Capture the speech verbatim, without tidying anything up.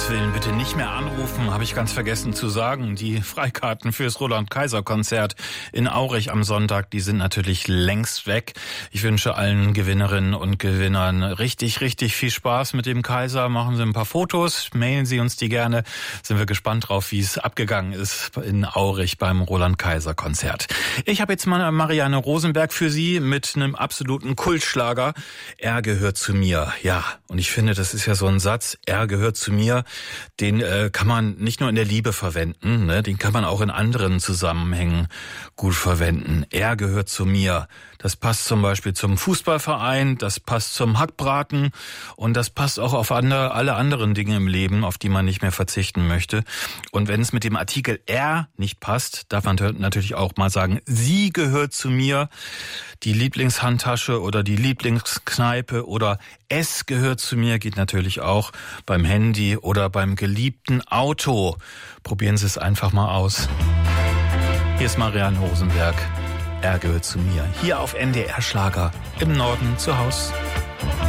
Gottes Willen, bitte nicht mehr anrufen, habe ich ganz vergessen zu sagen. Die Freikarten fürs Roland-Kaiser-Konzert in Aurich am Sonntag, die sind natürlich längst weg. Ich wünsche allen Gewinnerinnen und Gewinnern richtig, richtig viel Spaß mit dem Kaiser. Machen Sie ein paar Fotos, mailen Sie uns die gerne. Sind wir gespannt drauf, wie es abgegangen ist in Aurich beim Roland-Kaiser-Konzert. Ich habe jetzt mal Marianne Rosenberg für Sie mit einem absoluten Kultschlager. Er gehört zu mir. Ja, und ich finde, das ist ja so ein Satz, er gehört zu mir, den äh, kann man nicht nur in der Liebe verwenden, ne? Den kann man auch in anderen Zusammenhängen gut verwenden. Er gehört zu mir. Das passt zum Beispiel zum Fußballverein, das passt zum Hackbraten und das passt auch auf andere, alle anderen Dinge im Leben, auf die man nicht mehr verzichten möchte. Und wenn es mit dem Artikel er nicht passt, darf man natürlich auch mal sagen, sie gehört zu mir, die Lieblingshandtasche oder die Lieblingskneipe oder es gehört zu mir, geht natürlich auch beim Handy oder beim geliebten Auto. Probieren Sie es einfach mal aus. Hier ist Marianne Rosenberg. Er gehört zu mir. Hier auf N D R Schlager im Norden zu Haus.